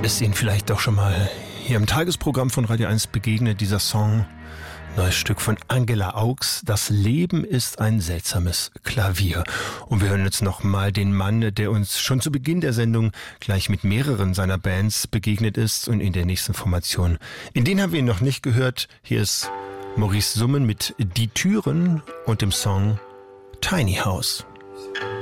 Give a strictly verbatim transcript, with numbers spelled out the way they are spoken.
Ist Ihnen vielleicht doch schon mal hier im Tagesprogramm von Radio eins begegnet, dieser Song? Neues Stück von Angela Augs. Das Leben ist ein seltsames Klavier. Und wir hören jetzt nochmal den Mann, der uns schon zu Beginn der Sendung gleich mit mehreren seiner Bands begegnet ist und in der nächsten Formation. In denen haben wir ihn noch nicht gehört. Hier ist Maurice Summen mit Die Türen und dem Song Tiny House.